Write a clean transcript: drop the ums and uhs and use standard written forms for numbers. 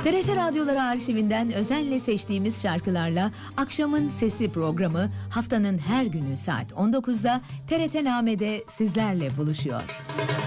TRT Radyoları arşivinden özenle seçtiğimiz şarkılarla Akşamın Sesi programı haftanın her günü saat 19'da TRT Name'de sizlerle buluşuyor.